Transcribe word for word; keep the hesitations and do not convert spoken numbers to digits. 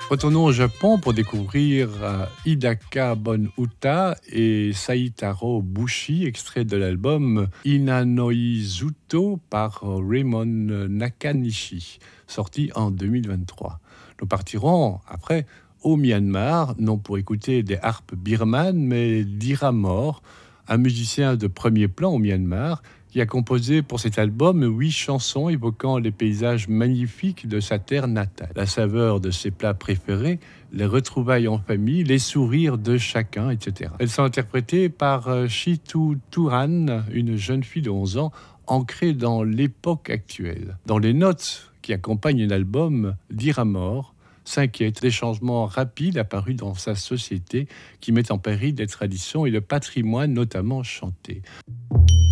Retournons au Japon pour découvrir euh, Hidaka Bon-uta et Saitaro Bushi, extrait de l'album Inanoizuto par Raymond Nakanishi, sorti en deux mille vingt-trois. Nous partirons après au Myanmar, non pour écouter des harpes birmanes, mais d'Ira Mor, un musicien de premier plan au Myanmar, qui a composé pour cet album huit chansons évoquant les paysages magnifiques de sa terre natale, la saveur de ses plats préférés, les retrouvailles en famille, les sourires de chacun, et cetera. Elles sont interprétées par euh, Chitu Turan, une jeune fille de onze ans, ancrée dans l'époque actuelle. Dans les notes qui accompagnent l'album, d'Ira Mor s'inquiète des changements rapides apparus dans sa société qui mettent en péril les traditions et le patrimoine, notamment chanté.